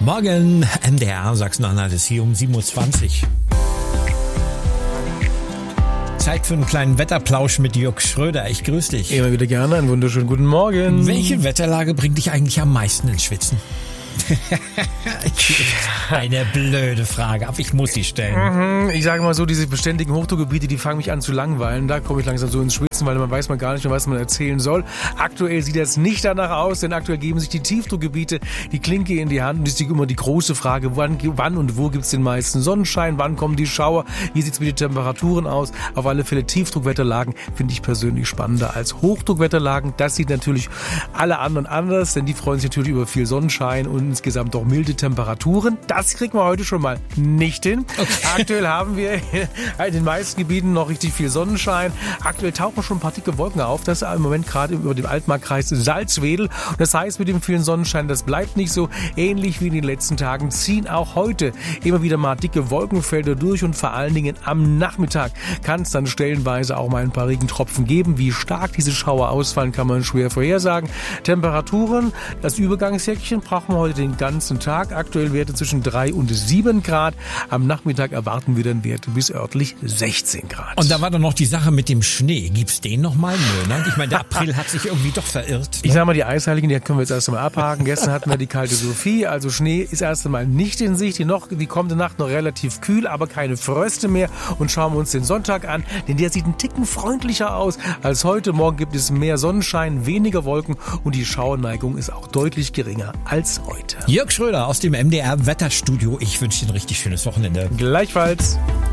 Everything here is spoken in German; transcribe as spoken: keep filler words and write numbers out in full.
Morgen, M D R Sachsen-Anhalt ist hier um sieben Uhr zwanzig. Zeit für einen kleinen Wetterplausch mit Jörg Schröder. Ich grüße dich. Immer wieder gerne, einen wunderschönen guten Morgen. Welche Wetterlage bringt dich eigentlich am meisten ins Schwitzen? Eine blöde Frage, aber ich muss sie stellen. Ich sage mal so, diese beständigen Hochdruckgebiete, die fangen mich an zu langweilen. Da komme ich langsam so ins Schwitzen, weil man weiß man gar nicht mehr, was man erzählen soll. Aktuell sieht das nicht danach aus, denn aktuell geben sich die Tiefdruckgebiete die Klinke in die Hand. Und das ist immer die große Frage, wann, wann und wo gibt es den meisten Sonnenschein, wann kommen die Schauer, wie sieht es mit den Temperaturen aus. Auf alle Fälle Tiefdruckwetterlagen finde ich persönlich spannender als Hochdruckwetterlagen. Das sieht natürlich alle anderen anders, denn die freuen sich natürlich über viel Sonnenschein und insgesamt auch milde Temperaturen. Das kriegen wir heute schon mal nicht hin. Okay. Aktuell haben wir in den meisten Gebieten noch richtig viel Sonnenschein. Aktuell tauchen schon ein paar dicke Wolken auf. Das ist im Moment gerade über dem Altmarkkreis Salzwedel. Und das heißt, mit dem vielen Sonnenschein, das bleibt nicht so. Ähnlich wie in den letzten Tagen ziehen auch heute immer wieder mal dicke Wolkenfelder durch und vor allen Dingen am Nachmittag kann es dann stellenweise auch mal ein paar Regentropfen geben. Wie stark diese Schauer ausfallen, kann man schwer vorhersagen. Temperaturen, das Übergangsjäckchen brauchen wir heute den ganzen Tag. Aktuell Werte zwischen drei und sieben Grad. Am Nachmittag erwarten wir dann Werte bis örtlich sechzehn Grad. Und da war doch noch die Sache mit dem Schnee. Gibt's den nochmal? Nö, ne? Ich meine, der April hat sich irgendwie doch verirrt. Ne? Ich sag mal, die Eisheiligen, die können wir jetzt erst einmal abhaken. Gestern hatten wir die kalte Sophie, also Schnee ist erst einmal nicht in Sicht. Die, noch, die kommende Nacht noch relativ kühl, aber keine Fröste mehr. Und schauen wir uns den Sonntag an, denn der sieht einen Ticken freundlicher aus als heute. Morgen gibt es mehr Sonnenschein, weniger Wolken und die Schauerneigung ist auch deutlich geringer als heute. Jörg Schröder aus dem M D R Wetterstudio. Ich wünsche dir ein richtig schönes Wochenende. Gleichfalls.